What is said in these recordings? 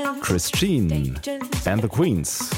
Christine and the Queens.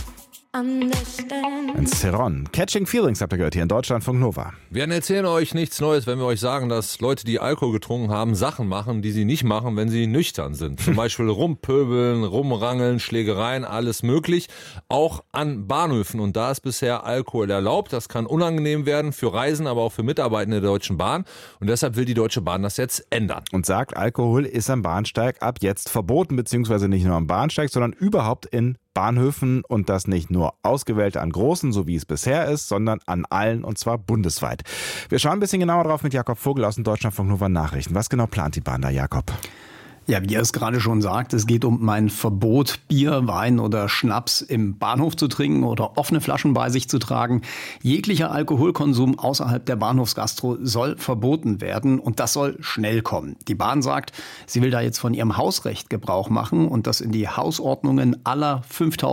Und Ceron. Catching Feelings habt ihr gehört hier in Deutschlandfunk Nova. Wir erzählen euch nichts Neues, wenn wir euch sagen, dass Leute, die Alkohol getrunken haben, Sachen machen, die sie nicht machen, wenn sie nüchtern sind. Zum Beispiel rumpöbeln, rumrangeln, Schlägereien, alles möglich. Auch an Bahnhöfen. Und da ist bisher Alkohol erlaubt. Das kann unangenehm werden für Reisen, aber auch für Mitarbeitende der Deutschen Bahn. Und deshalb will die Deutsche Bahn das jetzt ändern. Und sagt, Alkohol ist am Bahnsteig ab jetzt verboten, beziehungsweise nicht nur am Bahnsteig, sondern überhaupt in Bahnhöfen, und das nicht nur ausgewählte an großen, so wie es bisher ist, sondern an allen, und zwar bundesweit. Wir schauen ein bisschen genauer drauf mit Jakob Vogel aus den Deutschlandfunk Nova Nachrichten. Was genau plant die Bahn da, Jakob? Ja, wie er es gerade schon sagt, es geht um ein Verbot, Bier, Wein oder Schnaps im Bahnhof zu trinken oder offene Flaschen bei sich zu tragen. Jeglicher Alkoholkonsum außerhalb der Bahnhofsgastro soll verboten werden, und das soll schnell kommen. Die Bahn sagt, sie will da jetzt von ihrem Hausrecht Gebrauch machen und das in die Hausordnungen aller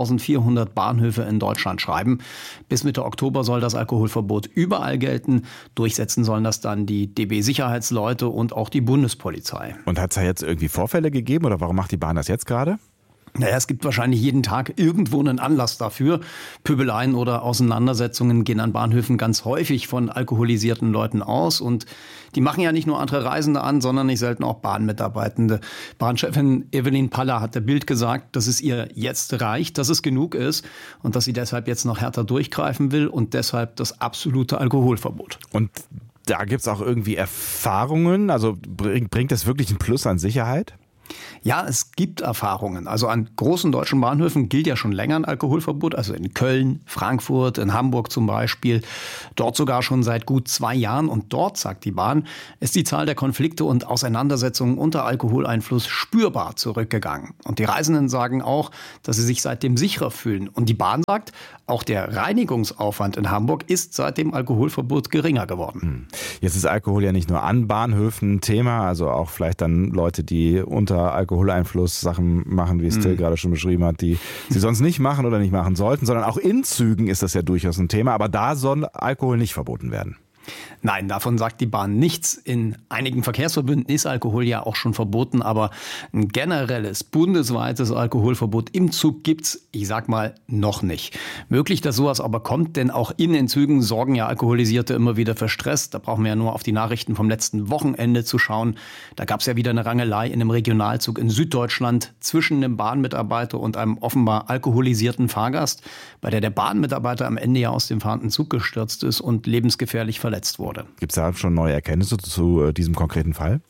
5400 Bahnhöfe in Deutschland schreiben. Bis Mitte Oktober soll das Alkoholverbot überall gelten. Durchsetzen sollen das dann die DB-Sicherheitsleute und auch die Bundespolizei. Und hat es da jetzt irgendwie Vorfälle gegeben oder warum macht die Bahn das jetzt gerade? Naja, es gibt wahrscheinlich jeden Tag irgendwo einen Anlass dafür. Pöbeleien oder Auseinandersetzungen gehen an Bahnhöfen ganz häufig von alkoholisierten Leuten aus. Und die machen ja nicht nur andere Reisende an, sondern nicht selten auch Bahnmitarbeitende. Bahnchefin Evelyn Paller hat der Bild gesagt, dass es ihr jetzt reicht, dass es genug ist und dass sie deshalb jetzt noch härter durchgreifen will und deshalb das absolute Alkoholverbot. Und da gibt es auch irgendwie Erfahrungen? Also bringt das wirklich einen Plus an Sicherheit? Ja, es gibt Erfahrungen. Also an großen deutschen Bahnhöfen gilt ja schon länger ein Alkoholverbot. Also in Köln, Frankfurt, in Hamburg zum Beispiel. Dort sogar schon seit gut 2 Jahren. Und dort, sagt die Bahn, ist die Zahl der Konflikte und Auseinandersetzungen unter Alkoholeinfluss spürbar zurückgegangen. Und die Reisenden sagen auch, dass sie sich seitdem sicherer fühlen. Und die Bahn sagt, auch der Reinigungsaufwand in Hamburg ist seit dem Alkoholverbot geringer geworden. Jetzt ist Alkohol ja nicht nur an Bahnhöfen ein Thema, also auch vielleicht dann Leute, die unter Alkoholeinfluss Sachen machen, wie es Till gerade schon beschrieben hat, die sie sonst nicht machen oder nicht machen sollten, sondern auch in Zügen ist das ja durchaus ein Thema, aber da soll Alkohol nicht verboten werden. Nein, davon sagt die Bahn nichts. In einigen Verkehrsverbünden ist Alkohol ja auch schon verboten, aber ein generelles bundesweites Alkoholverbot im Zug gibt's, ich sag mal, noch nicht. Möglich, dass sowas aber kommt, denn auch in den Zügen sorgen ja Alkoholisierte immer wieder für Stress. Da brauchen wir ja nur auf die Nachrichten vom letzten Wochenende zu schauen. Da gab's ja wieder eine Rangelei in einem Regionalzug in Süddeutschland zwischen einem Bahnmitarbeiter und einem offenbar alkoholisierten Fahrgast, bei der Bahnmitarbeiter am Ende ja aus dem fahrenden Zug gestürzt ist und lebensgefährlich verletzt wurde. Gibt es da schon neue Erkenntnisse zu diesem konkreten Fall?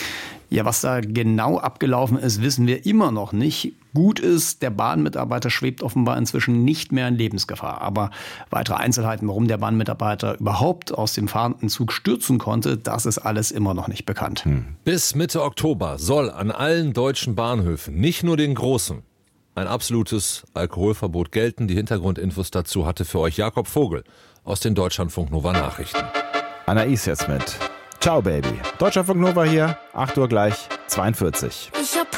Ja, was da genau abgelaufen ist, wissen wir immer noch nicht. Gut ist, der Bahnmitarbeiter schwebt offenbar inzwischen nicht mehr in Lebensgefahr. Aber weitere Einzelheiten, warum der Bahnmitarbeiter überhaupt aus dem fahrenden Zug stürzen konnte, das ist alles immer noch nicht bekannt. Bis Mitte Oktober soll an allen deutschen Bahnhöfen, nicht nur den großen, ein absolutes Alkoholverbot gelten. Die Hintergrundinfos dazu hatte für euch Jakob Vogel aus den Deutschlandfunk Nova Nachrichten. Anais jetzt mit Ciao Baby. Deutschlandfunk Nova hier, 8 Uhr gleich, 42. Ich hab